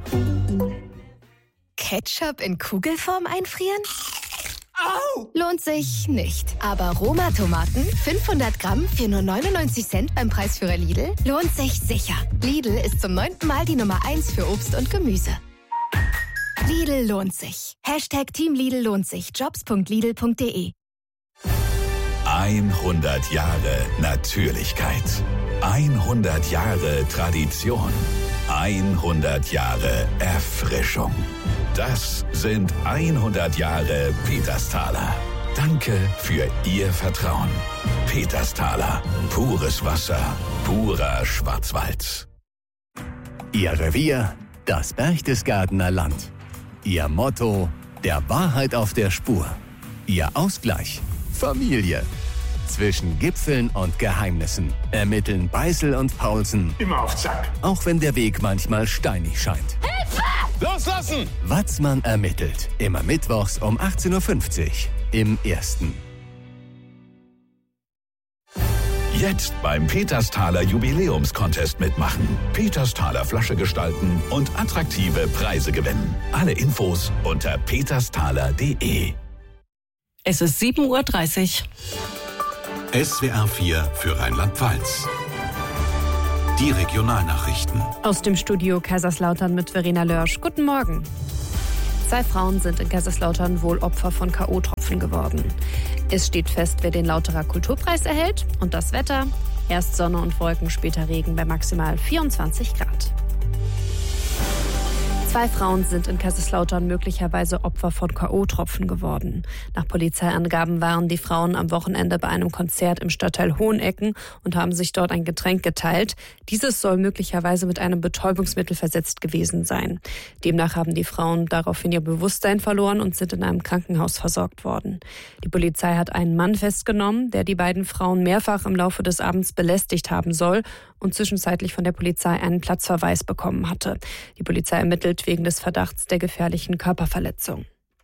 Ketchup in Kugelform einfrieren? Au! Lohnt sich nicht. Aber Roma-Tomaten, 500 Gramm für nur 99 Cent beim Preisführer Lidl, lohnt sich sicher. Lidl ist zum 9. Mal die Nummer 1 für Obst und Gemüse. Lidl lohnt sich. #Team Lidl lohnt sich. Jobs.lidl.de 100 Jahre Natürlichkeit. 100 Jahre Tradition. 100 Jahre Erfrischung. Das sind 100 Jahre Petersthaler. Danke für Ihr Vertrauen. Petersthaler. Pures Wasser. Purer Schwarzwald. Ihr Revier, das Berchtesgadener Land. Ihr Motto, der Wahrheit auf der Spur. Ihr Ausgleich, Familie. Zwischen Gipfeln und Geheimnissen ermitteln Beißel und Paulsen. Immer auf Zack. Auch wenn der Weg manchmal steinig scheint. Hilfe! Loslassen! Watzmann ermittelt. Immer mittwochs um 18.50 Uhr im Ersten. Jetzt beim Petersthaler Jubiläumscontest mitmachen. Petersthaler Flasche gestalten und attraktive Preise gewinnen. Alle Infos unter petersthaler.de. Es ist 7.30 Uhr. SWR 4 für Rheinland-Pfalz. Die Regionalnachrichten. Aus dem Studio Kaiserslautern mit Verena Lörsch. Guten Morgen. 2 Frauen sind in Kaiserslautern wohl Opfer von K.O.-Tropfen geworden. Es steht fest, wer den Lauterer Kulturpreis erhält. Und das Wetter? Erst Sonne und Wolken, später Regen bei maximal 24 Grad. 2 Frauen sind in Kaiserslautern möglicherweise Opfer von K.O.-Tropfen geworden. Nach Polizeiangaben waren die Frauen am Wochenende bei einem Konzert im Stadtteil Hohenecken und haben sich dort ein Getränk geteilt. Dieses soll möglicherweise mit einem Betäubungsmittel versetzt gewesen sein. Demnach haben die Frauen daraufhin ihr Bewusstsein verloren und sind in einem Krankenhaus versorgt worden. Die Polizei hat einen Mann festgenommen, der die beiden Frauen mehrfach im Laufe des Abends belästigt haben soll und zwischenzeitlich von der Polizei einen Platzverweis bekommen hatte. Die Polizei ermittelt wegen des Verdachts der gefährlichen Körperverletzung.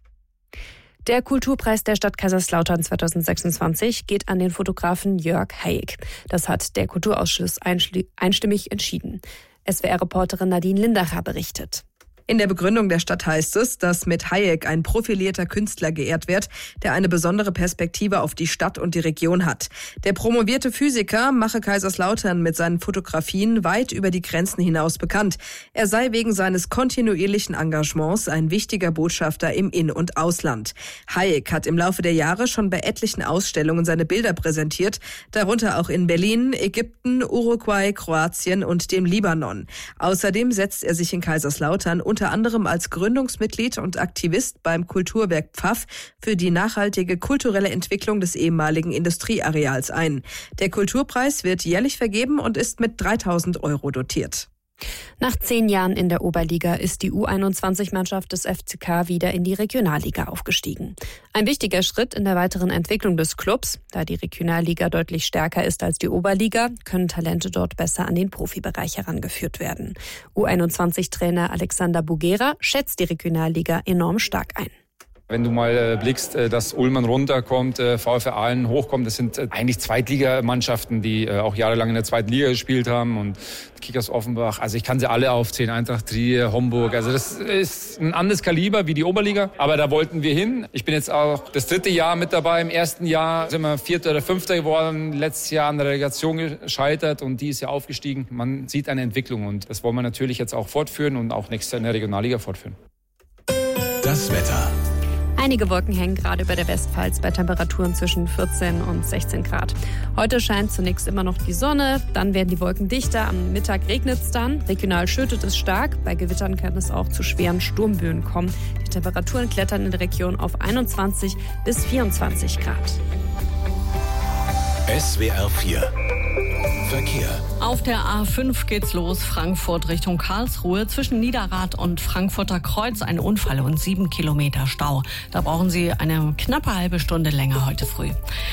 Der Kulturpreis der Stadt Kaiserslautern 2026 geht an den Fotografen Jörg Hayek. Das hat der Kulturausschuss einstimmig entschieden. SWR-Reporterin Nadine Lindacher berichtet. In der Begründung der Stadt heißt es, dass mit Hayek ein profilierter Künstler geehrt wird, der eine besondere Perspektive auf die Stadt und die Region hat. Der promovierte Physiker mache Kaiserslautern mit seinen Fotografien weit über die Grenzen hinaus bekannt. Er sei wegen seines kontinuierlichen Engagements ein wichtiger Botschafter im In- und Ausland. Hayek hat im Laufe der Jahre schon bei etlichen Ausstellungen seine Bilder präsentiert, darunter auch in Berlin, Ägypten, Uruguay, Kroatien und dem Libanon. Außerdem setzt er sich in Kaiserslautern unter anderem als Gründungsmitglied und Aktivist beim Kulturwerk Pfaff für die nachhaltige kulturelle Entwicklung des ehemaligen Industrieareals ein. Der Kulturpreis wird jährlich vergeben und ist mit 3.000 € dotiert. Nach 10 Jahren in der Oberliga ist die U21-Mannschaft des FCK wieder in die Regionalliga aufgestiegen. Ein wichtiger Schritt in der weiteren Entwicklung des Clubs. Da die Regionalliga deutlich stärker ist als die Oberliga, können Talente dort besser an den Profibereich herangeführt werden. U21-Trainer Alexander Bugera schätzt die Regionalliga enorm stark ein. Wenn du mal blickst, dass Ullmann runterkommt, VfR Aalen hochkommt, das sind eigentlich Zweitligamannschaften, die auch jahrelang in der zweiten Liga gespielt haben und Kickers Offenbach. Also ich kann sie alle aufzählen, Eintracht Trier, Homburg. Also das ist ein anderes Kaliber wie die Oberliga, aber da wollten wir hin. Ich bin jetzt auch das 3. Jahr mit dabei. Im ersten Jahr sind wir 4. oder 5. geworden, letztes Jahr an der Relegation gescheitert und die ist ja aufgestiegen. Man sieht eine Entwicklung und das wollen wir natürlich jetzt auch fortführen und auch nächstes Jahr in der Regionalliga fortführen. Das Wetter. Einige Wolken hängen gerade über der Westpfalz bei Temperaturen zwischen 14 und 16 Grad. Heute scheint zunächst immer noch die Sonne, dann werden die Wolken dichter, am Mittag regnet es dann, regional schüttet es stark, bei Gewittern kann es auch zu schweren Sturmböen kommen. Die Temperaturen klettern in der Region auf 21 bis 24 Grad. SWR 4 Verkehr. Auf der A5 geht's los, Frankfurt Richtung Karlsruhe. Zwischen Niederrad und Frankfurter Kreuz ein Unfall und 7 Kilometer Stau. Da brauchen Sie eine knappe halbe Stunde länger heute früh.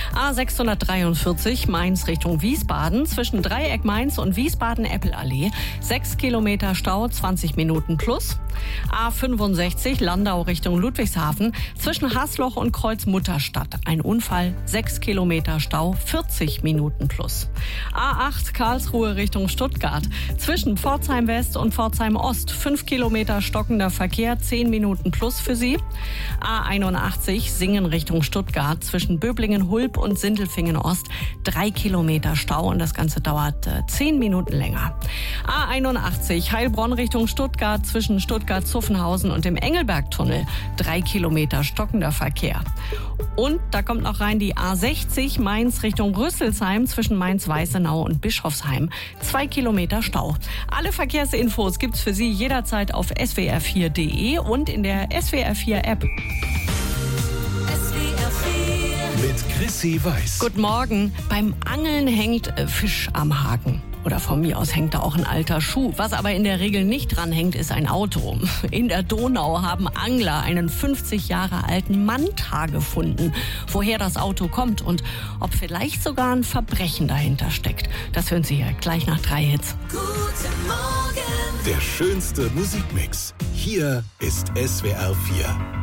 A643 Mainz Richtung Wiesbaden. Zwischen Dreieck Mainz und Wiesbaden-Eppelallee. 6 Kilometer Stau, 20 Minuten plus. A65 Landau Richtung Ludwigshafen. Zwischen Hasloch und Kreuz Mutterstadt. Ein Unfall, 6 Kilometer Stau, 40 Minuten plus. A A8 Karlsruhe Richtung Stuttgart. Zwischen Pforzheim West und Pforzheim Ost 5 Kilometer stockender Verkehr, 10 Minuten plus für Sie. A81 Singen Richtung Stuttgart. Zwischen Böblingen-Hulb und Sindelfingen Ost 3 Kilometer Stau und das Ganze dauert 10 Minuten länger. A81 Heilbronn Richtung Stuttgart. Zwischen Stuttgart-Zuffenhausen und dem Engelbergtunnel 3 Kilometer stockender Verkehr. Und da kommt noch rein die A60 Mainz Richtung Rüsselsheim zwischen Mainz-Weißenau und Bischofsheim. 2 Kilometer Stau. Alle Verkehrsinfos gibt's für Sie jederzeit auf swr4.de und in der SWR4-App. Mit Chrissy Weiß. Guten Morgen. Beim Angeln hängt Fisch am Haken. Oder von mir aus hängt da auch ein alter Schuh. Was aber in der Regel nicht dran hängt, ist ein Auto. In der Donau haben Angler einen 50 Jahre alten Manta gefunden. Woher das Auto kommt und ob vielleicht sogar ein Verbrechen dahinter steckt, das hören Sie hier gleich nach 3 Hits. Guten Morgen. Der schönste Musikmix. Hier ist SWR 4.